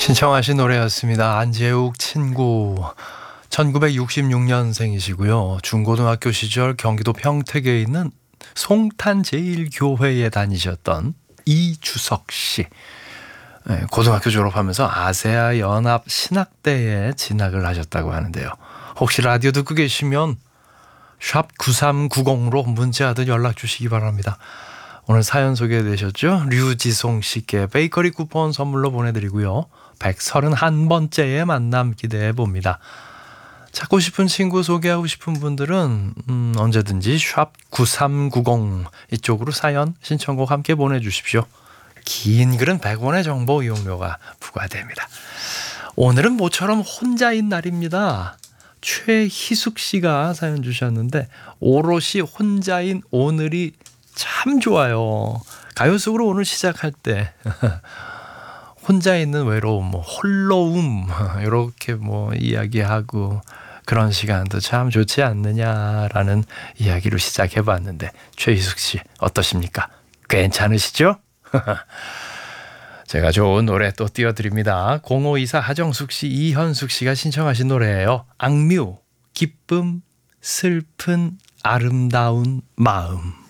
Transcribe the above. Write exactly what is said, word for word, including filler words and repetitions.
신청하신 노래였습니다. 안재욱 친구. 천구백육십육 년생이시고요. 중고등학교 시절 경기도 평택에 있는 송탄제일교회에 다니셨던 이주석 씨. 네, 고등학교 졸업하면서 아세아 연합 신학대에 진학을 하셨다고 하는데요. 혹시 라디오 듣고 계시면 샵 구삼구공으로 문자든 연락 주시기 바랍니다. 오늘 사연 소개되셨죠? 류지송 씨께 베이커리 쿠폰 선물로 보내드리고요. 백삼십일 번째의 만남 기대해 봅니다. 찾고 싶은 친구 소개하고 싶은 분들은 음, 언제든지 샵 구삼구공 이쪽으로 사연 신청곡 함께 보내주십시오. 긴 글은 백 원의 정보 이용료가 부과됩니다. 오늘은 모처럼 혼자인 날입니다. 최희숙 씨가 사연 주셨는데 오롯이 혼자인 오늘이 참 좋아요. 가요 속으로 오늘 시작할 때 혼자 있는 외로움, 뭐 홀로움 이렇게 뭐 이야기하고 그런 시간도 참 좋지 않느냐라는 이야기로 시작해봤는데 최희숙 씨 어떠십니까? 괜찮으시죠? 제가 좋은 노래 또 띄워드립니다. 공오이사 하정숙 씨, 이현숙 씨가 신청하신 노래예요. 악뮤, 기쁨, 슬픈, 아름다운 마음.